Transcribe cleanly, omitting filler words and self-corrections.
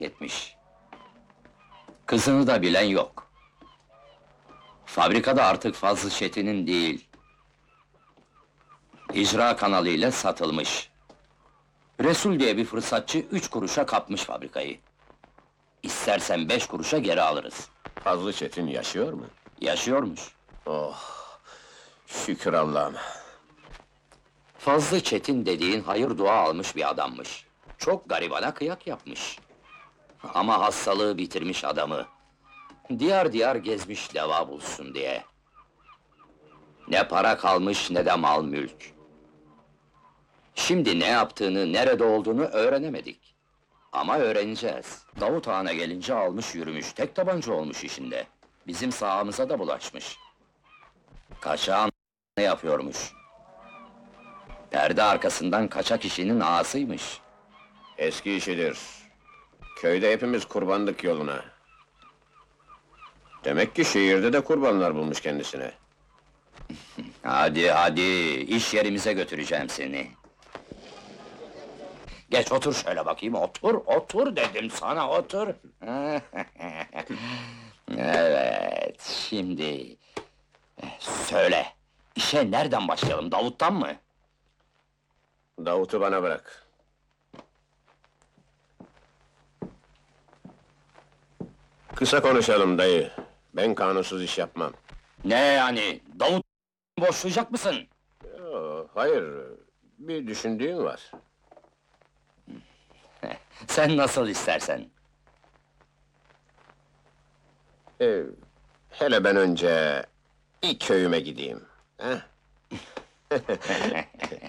etmiş. Kızını da bilen yok. Fabrikada artık Fazıl Çetin'in değil, icra kanalıyla satılmış. Resul diye bir fırsatçı 3 kuruşa kapmış fabrikayı. İstersen 5 kuruşa geri alırız. Fazlı Çetin yaşıyor mu? Yaşıyormuş. Oh, şükür Allah'ım. Fazlı Çetin dediğin hayır dua almış bir adammış. Çok garibana kıyak yapmış. Ama hastalığı bitirmiş adamı. Diyar diyar gezmiş deva bulsun diye. Ne para kalmış ne de mal mülk. Şimdi ne yaptığını, nerede olduğunu öğrenemedik. Ama öğreneceğiz. Davut Ağa'na gelince almış yürümüş, tek tabanca olmuş işinde. Bizim sahamıza da bulaşmış. Kaçağın ne yapıyormuş? Perde arkasından kaçak işinin ağasıymış. Eski işidir. Köyde hepimiz kurbanlık yoluna. Demek ki şehirde de kurbanlar bulmuş kendisine. Hadi hadi, iş yerimize götüreceğim seni. Geç otur şöyle bakayım, otur dedim sana, otur. Evet, şimdi... Söyle, işe nereden başlayalım, Davut'tan mı? Davut'u bana bırak. Kısa konuşalım dayı. Ben kanunsuz iş yapmam. Ne yani, Davut boşlayacak mısın? Yo, hayır, bir düşündüğüm var. Sen nasıl istersen. Hele ben önce... ...ilk köyüme gideyim. Heh?